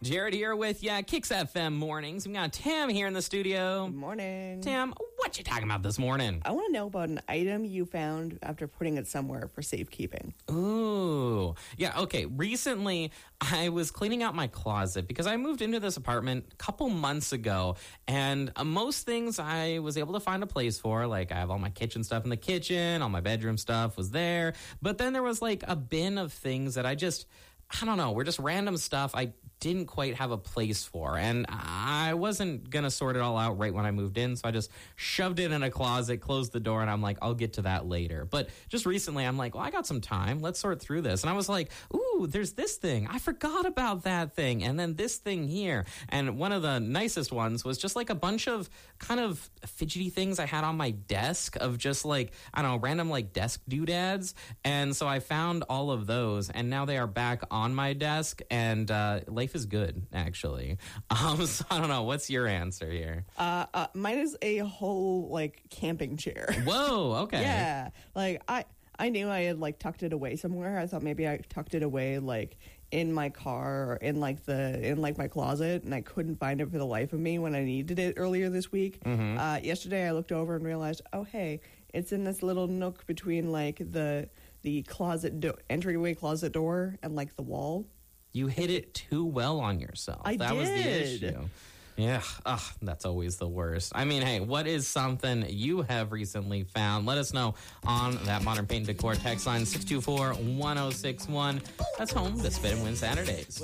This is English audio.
Jared here with ya, Kicks FM Mornings. We got Tam here in the studio. Good morning. Tam, what you talking about this morning? I want to know about an item you found after putting it somewhere for safekeeping. Ooh. Yeah, okay. Recently, I was cleaning out my closet because I moved into this apartment a couple months ago, and most things I was able to find a place for. Like, I have all my kitchen stuff in the kitchen, all my bedroom stuff was there. But then there was like a bin of things that I don't know, were just random stuff I didn't quite have a place for. And I wasn't going to sort it all out right when I moved in, so I just shoved it in a closet, closed the door, and I'm like, I'll get to that later. But just recently, I'm like, well, I got some time. Let's sort through this. And I was like, ooh, there's this thing. I forgot about that thing. And then this thing here. And one of the nicest ones was just like a bunch of kind of fidgety things I had on my desk of just like, I don't know, random like desk doodads. And so I found all of those, and now they are back on my desk, and life is good, actually. So I don't know. What's your answer here? Mine is a whole, like, camping chair. Whoa, okay. Yeah. Like, I knew I had, like, tucked it away somewhere. I thought maybe I tucked it away, like, in my car or in my closet, and I couldn't find it for the life of me when I needed it earlier this week. Mm-hmm. Yesterday I looked over and realized, oh, hey, it's in this little nook between, like, the entryway closet door and, like, the wall. You hit it too well on yourself. That was the issue. Yeah, that's always the worst. I mean, hey, what is something you have recently found? Let us know on that Modern Paint and Decor text line 624-1061. That's home to Spit and Win Saturdays.